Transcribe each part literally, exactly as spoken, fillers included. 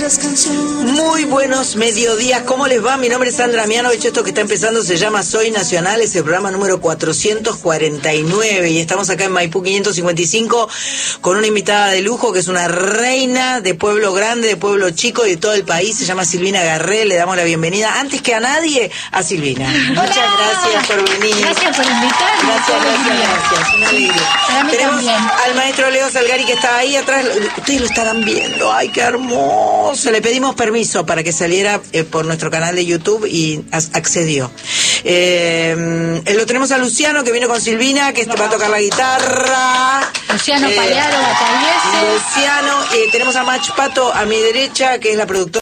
Muy buenos mediodías, ¿cómo les va? Mi nombre es Sandra Mianovich, esto que está empezando se llama Soy Nacional, es el programa número cuatrocientos cuarenta y nueve y estamos acá en Maipú quinientos cincuenta y cinco con una invitada de lujo que es una reina de pueblo grande, de pueblo chico y de todo el país, se llama Silvina Garré, le damos la bienvenida antes que a nadie a Silvina. Hola. Muchas gracias por venir. Gracias por invitarme. Gracias, gracias, gracias. Una alegría. Tenemos también. al maestro Leo Salgari que está ahí atrás, ustedes lo estarán viendo, ay qué hermoso, le pedimos permiso para que saliera eh, por nuestro canal de YouTube y accedió. Eh, lo tenemos a Luciano que vino con Silvina, que va a tocar la guitarra. Luciano eh, Payaro Batallese. Luciano, eh, tenemos a Mach Pato a mi derecha, que es la productora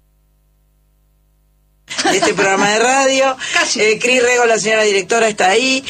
de este programa de radio. eh, Cris Rego, la señora directora, está ahí.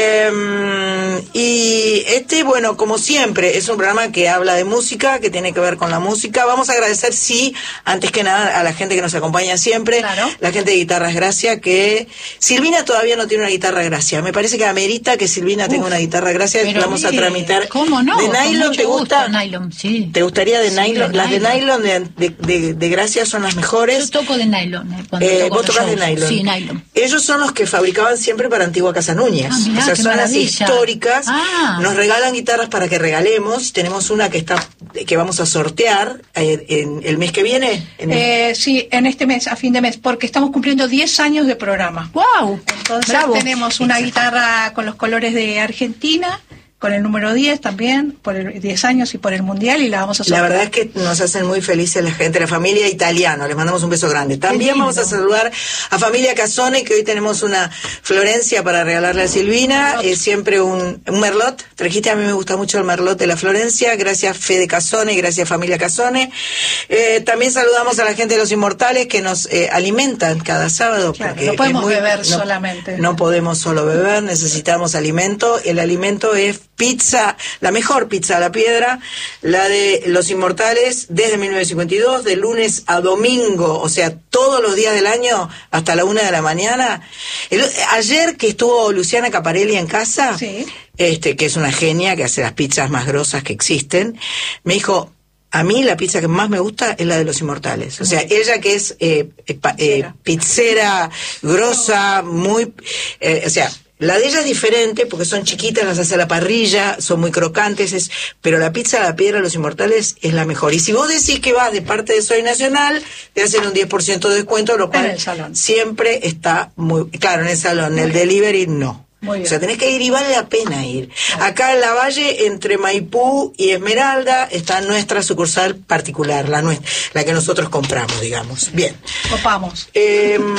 Eh, y este, bueno, como siempre, es un programa que habla de música, que tiene que ver con la música. Vamos a agradecer, sí, antes que nada, a la gente que nos acompaña siempre. Claro. La gente de Guitarras Gracia, que Silvina todavía no tiene una guitarra Gracia. Me parece que amerita que Silvina Uf, tenga una guitarra Gracia. La vamos a tramitar. ¿Cómo no? ¿De nylon te gusta? Nylon, sí. ¿Te gustaría de sí, nylon? De Las nylon. de nylon de, de, de, de Gracia son las mejores. Yo toco de nylon. Eh, cuando eh, toco ¿Vos tocas de nylon? Sí, nylon. Ellos son los que fabricaban siempre para Antigua Casa Núñez. Ah, mirá, o sea, qué son maravilla. las históricas. Ah. Nos regalan guitarras para que regalemos. Tenemos una que está que vamos a sortear eh, en el mes que viene. En eh, el... Sí, en este mes, a fin de mes, porque estamos cumpliendo diez años de programa. ¡Wow! Entonces Bravo. tenemos una Exacto. guitarra con los colores de Argentina, con el número diez también, por el diez años y por el Mundial, y la vamos a sortear. La verdad es que nos hacen muy felices la gente, la familia Italiano, les mandamos un beso grande. También vamos a saludar a familia Casone, que hoy tenemos una Florencia para regalarle a Silvina, eh, siempre un, un merlot, trajiste, a mí me gusta mucho el merlot de la Florencia, gracias Fede Casone, gracias familia Casone. Eh, también saludamos a la gente de Los Inmortales que nos eh, alimentan cada sábado. Claro, porque no podemos muy, beber no, solamente. No podemos solo beber, necesitamos alimento, el alimento es pizza, la mejor pizza a la piedra, la de Los Inmortales, desde mil novecientos cincuenta y dos, de lunes a domingo, o sea, todos los días del año, hasta la una de la mañana. El, ayer que estuvo Luciana Caparelli en casa, sí. este, que es una genia, que hace las pizzas más grosas que existen, me dijo, a mí la pizza que más me gusta es la de Los Inmortales. O sea, ella que es eh, eh, eh, pizzera grosa, muy... Eh, o sea... La de ella es diferente porque son chiquitas, las hace a la parrilla, son muy crocantes, es, pero la pizza a la piedra de Los Inmortales es la mejor. Y si vos decís que vas de parte de Soy Nacional, te hacen un diez por ciento de descuento, lo cual en el salón. Siempre está muy... Claro, en el salón, en el delivery no. Muy bien. O sea, tenés que ir y vale la pena ir. Acá en la Valle, entre Maipú y Esmeralda, está nuestra sucursal particular, la nuestra, la que nosotros compramos, digamos. Bien. Copamos. Eh,